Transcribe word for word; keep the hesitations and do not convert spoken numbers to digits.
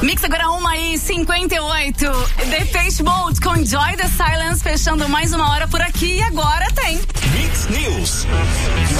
Mix agora uma e cinquenta e oito. Depeche Mode com Enjoy the Silence, fechando mais uma hora por aqui e agora tem Mix News.